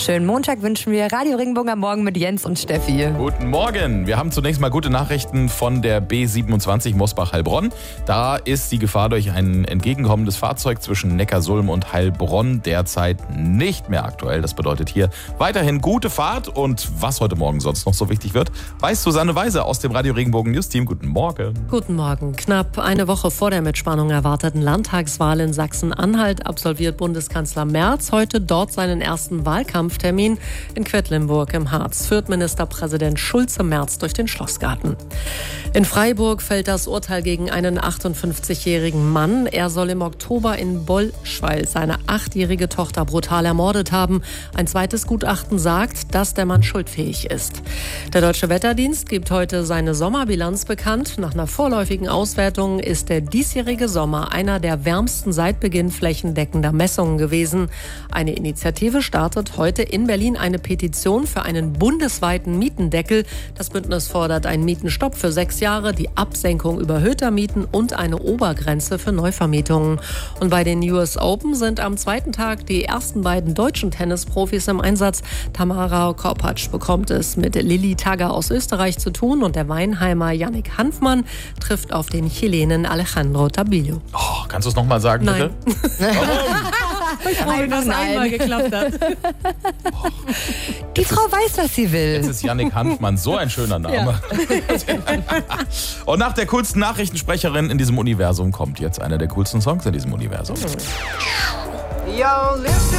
Schönen Montag wünschen wir. Radio Regenbogen am Morgen mit Jens und Steffi. Guten Morgen. Wir haben zunächst mal gute Nachrichten von der B27 Mosbach-Heilbronn. Da ist die Gefahr durch ein entgegenkommendes Fahrzeug zwischen Neckarsulm und Heilbronn derzeit nicht mehr aktuell. Das bedeutet hier weiterhin gute Fahrt. Und was heute Morgen sonst noch so wichtig wird, weiß Susanne Weise aus dem Radio Regenbogen News Team. Guten Morgen. Guten Morgen. Knapp eine Woche vor der mit Spannung erwarteten Landtagswahl in Sachsen-Anhalt absolviert Bundeskanzler Merz heute dort seinen ersten Wahlkampftermin in Quedlinburg im Harz. Führt Ministerpräsident Schulze-Merz durch den Schlossgarten. In Freiburg fällt das Urteil gegen einen 58-jährigen Mann. Er soll im Oktober in Bollschweil seine 8-jährige Tochter brutal ermordet haben. Ein zweites Gutachten sagt, dass der Mann schuldfähig ist. Der Deutsche Wetterdienst gibt heute seine Sommerbilanz bekannt. Nach einer vorläufigen Auswertung ist der diesjährige Sommer einer der wärmsten seit Beginn flächendeckender Messungen gewesen. Eine Initiative startet heute in Berlin eine Petition für einen bundesweiten Mietendeckel. Das Bündnis fordert einen Mietenstopp für 6 Jahre, die Absenkung überhöhter Mieten und eine Obergrenze für Neuvermietungen. Und bei den US Open sind am zweiten Tag die ersten beiden deutschen Tennisprofis im Einsatz. Tamara Korpatsch bekommt es mit Lilly Tagger aus Österreich zu tun und der Weinheimer Yannick Hanfmann trifft auf den Chilenen Alejandro Tabillo. Oh, kannst du es nochmal sagen, Nein. bitte? Warum? Ich freue mich, dass einmal geklappt hat. Die Frau weiß, was sie will. Jetzt ist Yannick Hanfmann so ein schöner Name. Ja. Und nach der coolsten Nachrichtensprecherin in diesem Universum kommt jetzt einer der coolsten Songs in diesem Universum. Yo, listen.